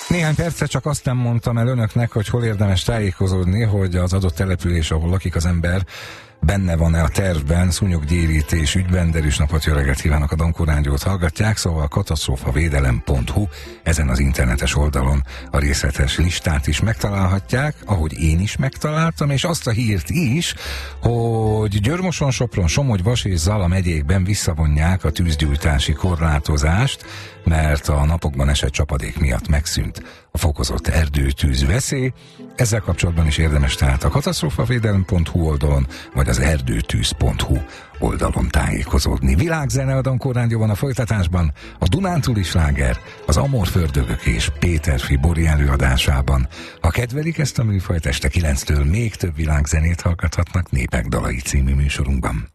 Néhány perce csak azt nem mondtam el önöknek, hogy hol érdemes tájékozódni, hogy az adott település, ahol lakik az ember, benne van-e a tervben szúnyoggyérítés ügyben. Derűs napot, jó reggelt kívánok, a Dankó Rádiót hallgatják, szóval katasztrófavédelem.hu, ezen az internetes oldalon a részletes listát is megtalálhatják, ahogy én is megtaláltam, és azt a hírt is, hogy Győr-Moson, Sopron, Somogy, Vas és Zala megyékben visszavonják a tűzgyújtási korlátozást, mert a napokban esett csapadék miatt megszűnt a fokozott erdőtűz veszély. Ezzel kapcsolatban is érdemes tehát a katasztrófavédelem.hu oldalon, vagy az erdőtűz.hu oldalon tájékozódni. Világzene a Dankó Rádióban a folytatásban, a Dunántúli sláger, az Amorföldögök és Péterfi Bori előadásában. Ha kedvelik ezt a műfajt, este 9-től még több világzenét hallgathatnak Népek dalai című műsorunkban.